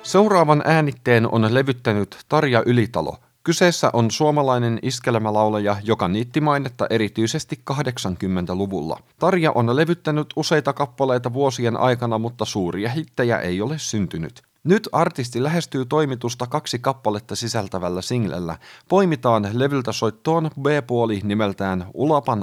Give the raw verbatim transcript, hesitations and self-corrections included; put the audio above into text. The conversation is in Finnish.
Seuraavan äänitteen on levyttänyt Tarja Ylitalo. Kyseessä on suomalainen iskelmälaulaja, joka niitti mainetta erityisesti kahdeksankymmentäluvulla. Tarja on levyttänyt useita kappaleita vuosien aikana, mutta suuria hittejä ei ole syntynyt. Nyt artisti lähestyy toimitusta kaksi kappaletta sisältävällä singlellä. Poimitaan levyltä soittoon B-puoli nimeltään Ulapan